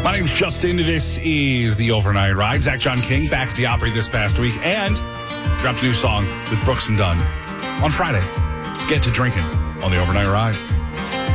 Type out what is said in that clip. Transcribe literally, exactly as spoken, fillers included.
My name's Justin. This is the Overnight Ride. Zach John King back at the Opry this past week and dropped a new song with Brooks and Dunn on Friday. Let's get to drinking on the Overnight Ride.